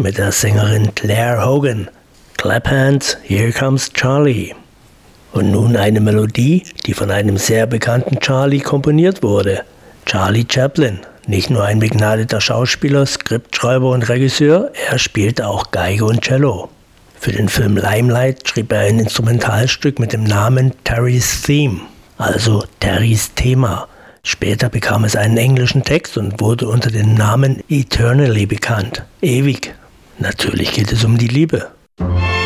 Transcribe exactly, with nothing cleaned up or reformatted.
mit der Sängerin Claire Hogan. Clap Hands, Here Comes Charlie. Und nun eine Melodie, die von einem sehr bekannten Charlie komponiert wurde. Charlie Chaplin, nicht nur ein begnadeter Schauspieler, Skriptschreiber und Regisseur, er spielte auch Geige und Cello. Für den Film Limelight schrieb er ein Instrumentalstück mit dem Namen Terry's Theme, also Terrys Thema. Später bekam es einen englischen Text und wurde unter dem Namen Eternally bekannt, ewig. Natürlich geht es um die Liebe.